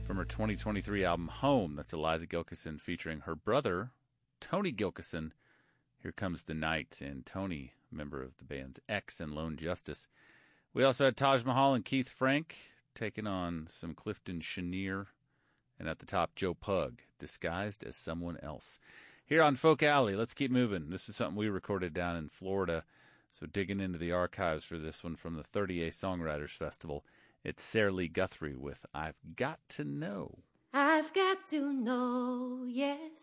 from her 2023 album Home. That's Eliza Gilkyson featuring her brother, Tony Gilkyson. Here Comes the Night, and Tony, member of the bands X and Lone Justice. We also had Taj Mahal and Keith Frank taking on some Clifton Chenier. And at the top, Joe Pug, disguised as someone else. Here on Folk Alley, let's keep moving. This is something we recorded down in Florida. So digging into the archives for this one from the 30A Songwriters Festival. It's Sarah Lee Guthrie with I've Got to Know. I've got to know, yes.